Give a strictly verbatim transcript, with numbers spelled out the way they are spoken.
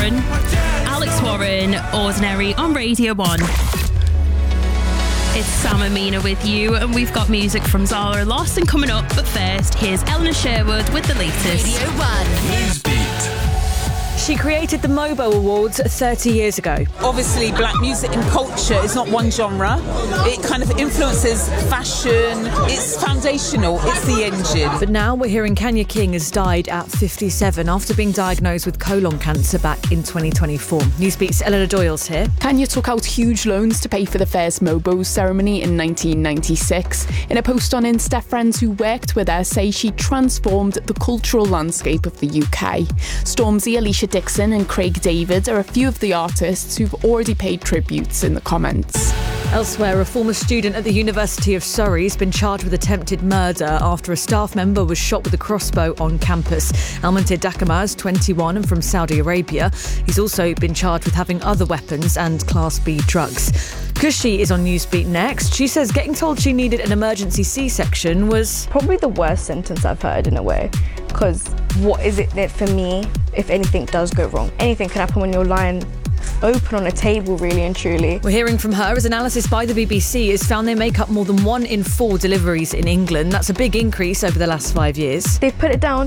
Warren. Alex Warren, Ordinary on Radio one. It's Sam and Mina with you, and we've got music from Zara Lost and coming up, but first, here's Eleanor Sherwood with the latest. Radio one. Newsbeat. She created the MOBO Awards thirty years ago. Obviously, black music and culture is not one genre. It kind of influences fashion. It's foundational. It's the engine. But now we're hearing Kenya King has died at fifty-seven after being diagnosed with colon cancer back in twenty twenty-four. Newsbeat's Eleanor Doyle's here. Kenya took out huge loans to pay for the first MOBO ceremony in nineteen ninety-six. In a post on Insta, friends who worked with her say she transformed the cultural landscape of the U K. Stormzy, Alicia Dixon and Craig David are a few of the artists who've already paid tributes in the comments. Elsewhere, a former student at the University of Surrey has been charged with attempted murder after a staff member was shot with a crossbow on campus. Almantir Dakama is twenty-one and from Saudi Arabia. He's also been charged with having other weapons and Class B drugs. Kushi is on Newsbeat next. She says getting told she needed an emergency C-section was probably the worst sentence I've heard in a way. Because what is it that for me, if anything does go wrong? Anything can happen when you're lying open on a table, really and truly. We're hearing from her as analysis by the B B C has found they make up more than one in four deliveries in England. That's a big increase over the last five years. They've put it down